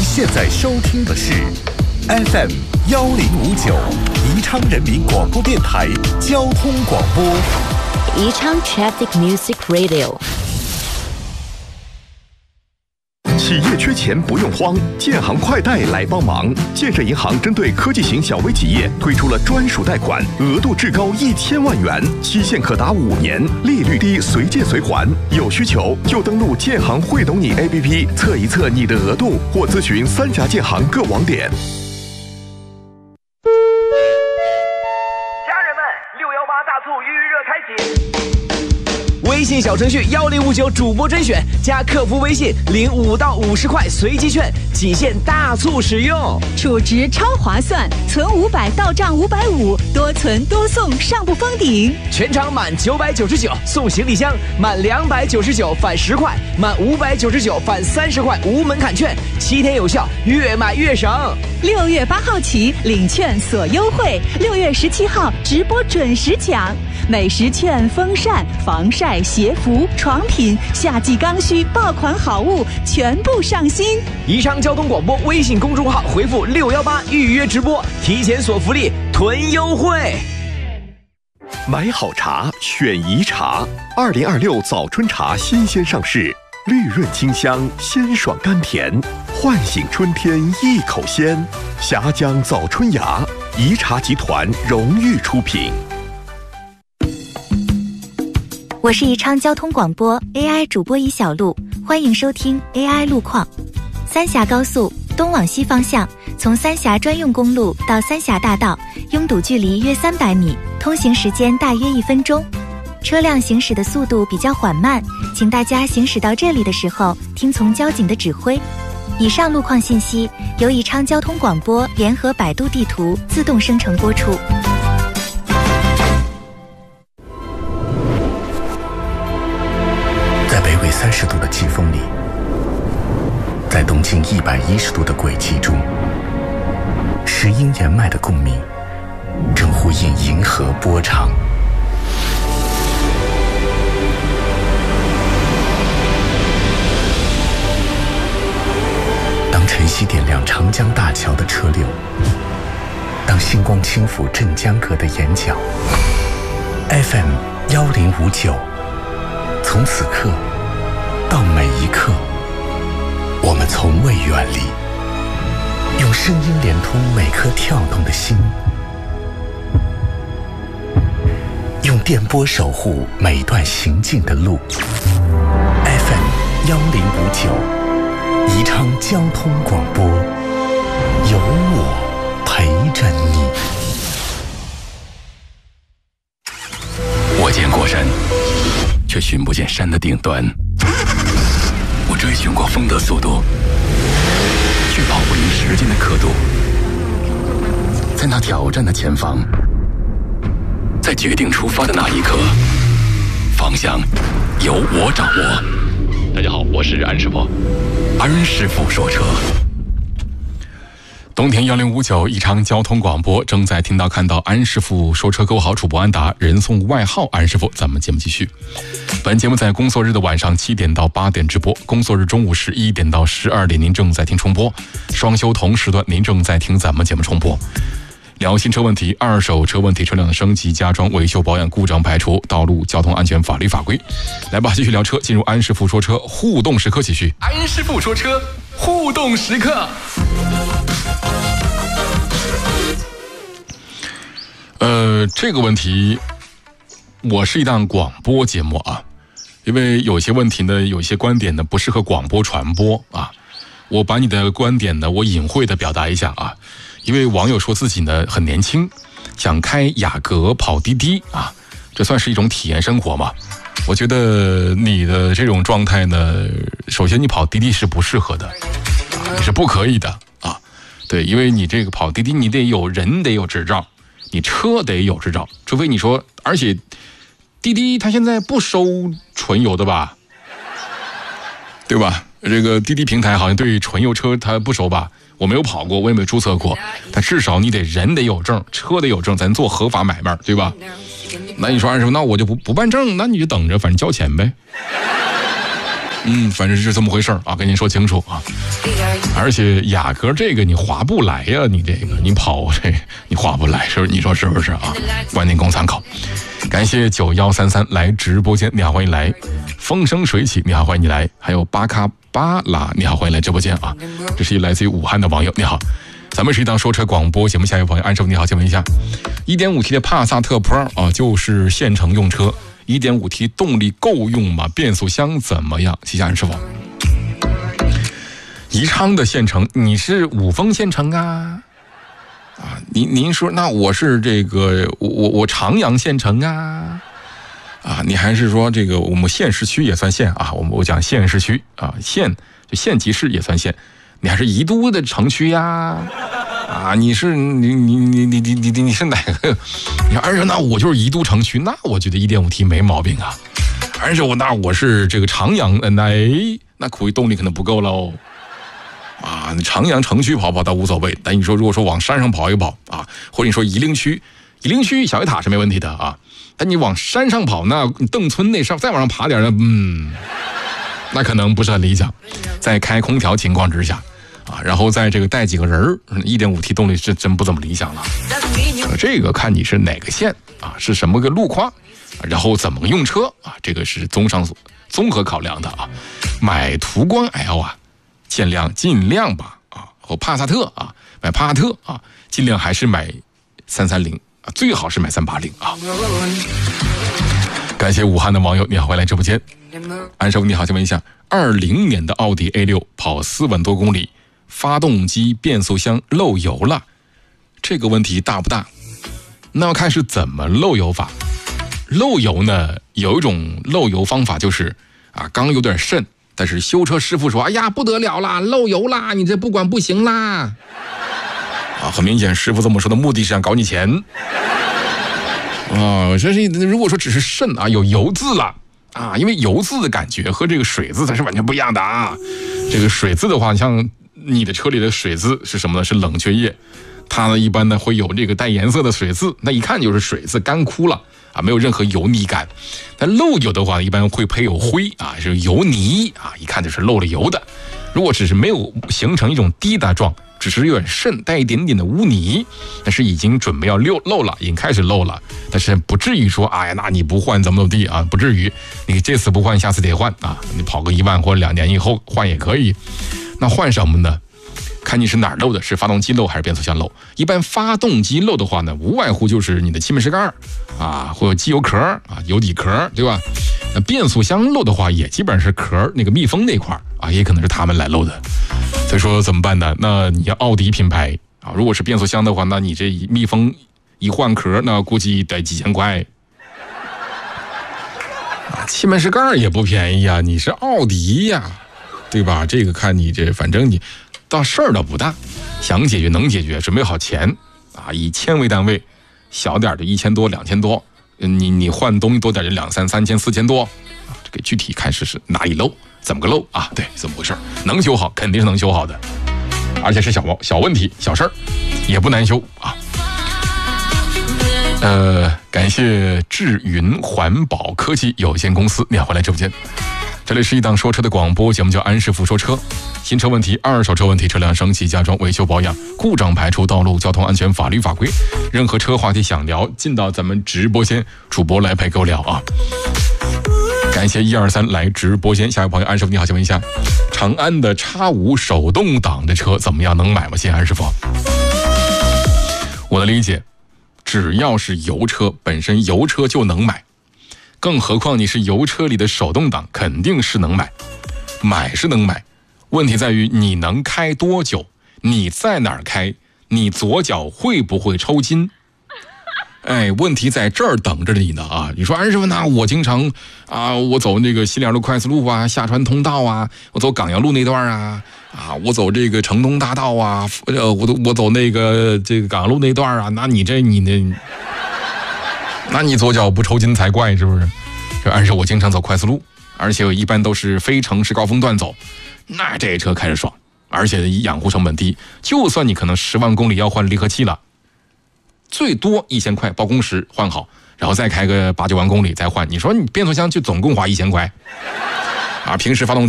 现在收听的是 FM 1059宜昌人民广播电台交通广播。 宜昌 Traffic Music Radio。 企业缺钱不用慌，建行快贷来帮忙。建设银行针对科技型小微企业推出了专属贷款，额度至高1000万元，期限可达5年，利率低，随借随还。有需求就登录建行会懂你 APP 测一测你的额度，或咨询3家建行各网点。 家人们，618大促预热开启。 微信小程序1059主播甄选加客服微信05到50块随机券，仅限大促使用， 储值超划算，存500到账550，多存多送上不封顶。 全场满999送行李箱，满299返10块，满599返30块，无门槛券，7天有效，越买越省。 6月8号起领券所优惠，6月17号直播准时抢，美食券、风扇、防晒、鞋服、床品、夏季刚需爆款好物全部上新。 宜昌交通广播微信公众号回复618预约直播，提前锁福利，囤优惠。 买好茶选宜茶，2026早春茶新鲜上市，绿润清香，鲜爽甘甜，唤醒春天一口鲜。峡江早春芽，宜茶集团荣誉出品。 我是宜昌交通广播 AI 主播宜小璐，欢迎收听 AI 路况。三峡高速东往西方向，从三峡专用公路到三峡大道，拥堵距离约300米，通行时间大约1分钟。车辆行驶的速度比较缓慢，请大家行驶到这里的时候听从交警的指挥。以上路况信息由宜昌交通广播联合百度地图自动生成播出。 在北纬30度的季风里，在东经110度的轨迹中，石英岩脉的共鸣正呼应银河波长。当晨曦点亮长江大桥的车流，当星光轻抚镇江阁的眼角， FM 1059，从此刻到每一刻，我们从未远离，用声音连通每颗跳动的心，用电波守护每段行进的路。 FM 1059，宜昌交通广播，有我陪着你。我见过山，却寻不见山的顶端。我追寻过风的速度，却跑不赢时间的刻度。在那挑战的前方，在决定出发的那一刻，方向由我掌握。大家好，我是安师傅。安师傅说车。 冬天1059宜昌交通广播正在听到看到安师傅说车，各位好，主播安达，人送外号安师傅。咱们节目继续。本节目在工作日的晚上7点到8点直播，工作日中午11点到12点您正在听重播，双休同时段您正在听咱们节目重播。聊新车问题、二手车问题、车辆的升级、加装、维修、保养、故障排除、道路交通安全法律法规。来吧，继续聊车，进入安师傅说车互动时刻，继续。 安师傅说车互动时刻。 这个问题，我是一档广播节目啊，因为有些问题呢，有些观点呢不适合广播传播啊。我把你的观点呢，我隐晦的表达一下啊。一位网友说自己呢很年轻，想开雅阁跑滴滴啊，这算是一种体验生活嘛？我觉得你的这种状态呢，首先你跑滴滴是不适合的，你是不可以的啊。对，因为你这个跑滴滴，你得有人得有执照，你车得有执照，除非你说，而且滴滴它现在不收纯油的吧，对吧？这个滴滴平台好像对纯油车它不收吧？我没有跑过，我也没有注册过，但至少你得人得有证，车得有证，咱做合法买卖，对吧？那你说安师傅，那我就不办证，那你就等着，反正交钱呗。 反正是这么回事啊，跟您说清楚啊。而且雅阁这个你划不来呀，你这个你跑这你划不来，是不是？你说是不是啊？观点供参考。感谢9133来直播间，你好，欢迎来。风生水起，你好，欢迎你来。还有巴卡巴拉，你好，欢迎来直播间啊。这是一来自于武汉的网友，你好。咱们是一档说车广播节目，下一位朋友安师傅你好，请问一下 1.5T 的帕萨特 Pro 啊，就是现乘用车。1.5T 动力够用吗？变速箱怎么样？谢谢安师傅。宜昌的县城，你是五峰县城啊？您说那我是这个我长阳县城啊？你还是说这个我们县市区也算县啊？我讲县市区啊，县就县级市也算县，你还是宜都的城区呀？你是你是哪个？你说，而且那我就是宜都城区，那我觉得 1.5T 没毛病啊。而且那我是这个长阳，那苦于动力可能不够喽。你长阳城区跑倒无所谓，但你说如果说往山上跑一跑啊，或者你说夷陵区小驿塔是没问题的啊，但你往山上跑，那邓村那上再往上爬点那可能不是很理想。在开空调情况之下然后在这个带几个人1.5T 动力是真不怎么理想了。这个看你是哪个县是什么个路况，然后怎么用车这个是综合考量的啊。买途观 L 尽量吧和帕萨特买帕萨特尽量还是买330最好是买380感谢武汉的网友，你好，欢迎来直播间。安师傅你好，请问一下，20年的奥迪 A6 跑4万多公里，发动机变速箱漏油了，这个问题大不大？那要看是怎么漏油法。漏油呢，有一种漏油方法就是刚有点渗，但是修车师傅说，哎呀不得了啦，漏油啦，你这不管不行啦。很明显师傅这么说的目的是想搞你钱。这是如果说只是渗有油渍了因为油渍的感觉和这个水渍它是完全不一样的这个水渍的话，像你的车里的水渍是什么呢？是冷却液，它呢一般呢会有这个带颜色的水渍，那一看就是水渍干枯了没有任何油腻感。但漏油的话一般会配有灰是油泥一看就是漏了油的。如果只是没有形成一种滴答状，只是有点渗，带一点点的污泥，但是已经准备要漏了，已经开始漏了，但是不至于说那你不换怎么地不至于，你这次不换下次得换你跑个1万或者2年以后换也可以。那换什么呢？看你是哪儿漏的，是发动机漏还是变速箱漏。一般发动机漏的话呢，无外乎就是你的气门室盖或者机油壳油底壳，对吧？那变速箱漏的话，也基本上是壳那个密封那块也可能是他们来漏的。所以说怎么办呢？那你要奥迪品牌如果是变速箱的话，那你这密封一换壳，那估计得几千块。气门室盖也不便宜你是奥迪呀，对吧？这个看你这，反正你到事儿倒不大，想解决能解决，准备好钱以千为单位，小点就1000多2000多，你换东西多点就2、3、3000、4000多这个具体看是哪里漏，怎么个漏对，怎么回事？能修好肯定是能修好的，而且是小问题小事儿，也不难修感谢智云环保科技有限公司，你好，欢迎来直播间。这里是一档说车的广播节目，叫安师傅说车。新车问题、二手车问题、车辆升级、加装、维修保养、故障排除、道路交通安全、法律法规，任何车话题想聊，进到咱们直播间，主播来陪各位聊感谢123来直播间。下一位朋友安师傅你好，请问一下，长安的X5手动挡的车怎么样，能买吗？谢谢安师傅。我的理解，只要是油车，本身油车就能买，更何况你是油车里的手动挡，肯定是能买。买是能买，问题在于你能开多久，你在哪儿开，你左脚会不会抽筋。问题在这儿等着你呢你说安师傅，那我经常我走那个西凉路快速路下川通道我走港阳路那段我走这个城东大道我走那个这个港阳路那段那你那你左脚不抽筋才怪，是不是？这安师傅我经常走快速路，而且我一般都是非城市高峰段走，那这车开着爽，而且养护成本低，就算你可能10万公里要换离合器了，最多1000块包工时换好，然后再开个8、9万公里再换，你说你变速箱就总共花1000块平时发动机